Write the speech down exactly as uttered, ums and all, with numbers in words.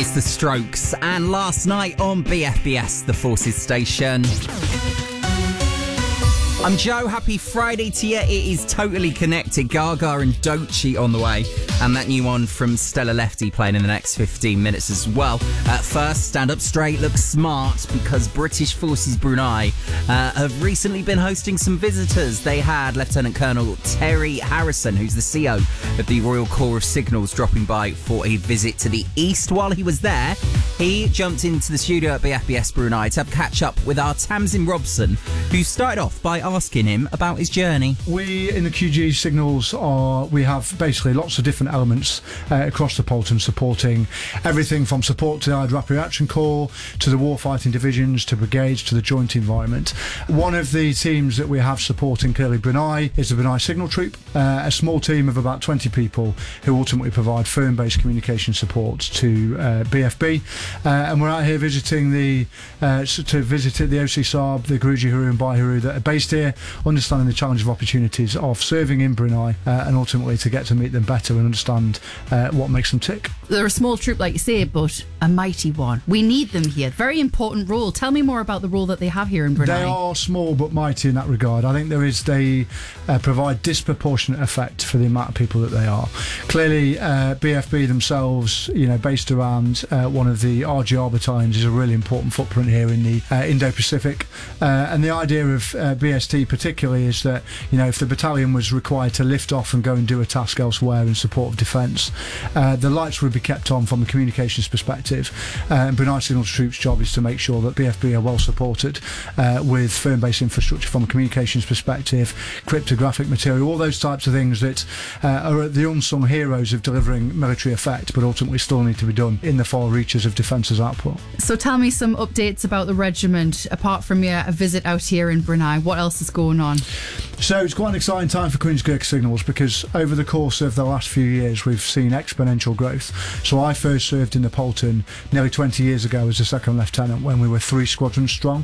It's The Strokes, and last night on B F B S, the Forces Station. I'm Joe, happy Friday to you. It is Totally Connected, Gaga and Don't Cheat on the way. And that new one from Stella Lefty playing in the next fifteen minutes as well. At first, Stand Up Straight looks smart because British Forces Brunei uh, have recently been hosting some visitors. They had Lieutenant Colonel Terry Harrison, who's the C O of the Royal Corps of Signals, dropping by for a visit to the east. While he was there, he jumped into the studio at B F B S Brunei to have a catch up with our Tamsin Robson, who started off by asking him about his journey. We in the Q G Signals are we have basically lots of different elements uh, across the Polton, supporting everything from support to the Allied Rapid Reaction Corps to the warfighting divisions to brigades to the joint environment. One of the teams that we have supporting clearly Brunei is the Brunei Signal Troop, uh, a small team of about twenty people who ultimately provide firm-based communication support to uh, B F B, uh, and we're out here visiting the uh, to visit the O C Saab, the Guruji Haru and Bhai Haru that are based here, understanding the challenge of opportunities of serving in Brunei, uh, and ultimately to get to meet them better and understand uh, what makes them tick. They're a small troop, like you say, but a mighty one. We need them here. Very important role. Tell me more about the role that they have here in Brunei. They are small but mighty in that regard. I think there is they uh, provide disproportionate effect for the amount of people that they are. Clearly, uh, B F B themselves, you know, based around uh, one of the R G R battalions, is a really important footprint here in the uh, Indo-Pacific. Uh, and the idea of uh, B S T particularly is that, you know, if the battalion was required to lift off and go and do a task elsewhere in support of defence, uh, the lights would be kept on from a communications perspective. Uh, and Brunei Signal Troops' job is to make sure that B F B are well supported uh, with firm-based infrastructure from a communications perspective, cryptographic material, all those types of things that uh, are the unsung heroes of delivering military effect, but ultimately still need to be done in the far reaches of defence's output. So tell me some updates about the regiment, apart from your a visit out here in Brunei. What else is going on? So it's quite an exciting time for Queen's Gurkha Signals because over the course of the last few years we've seen exponential growth. So I first served in the Polton nearly twenty years ago as a second lieutenant when we were three squadrons strong.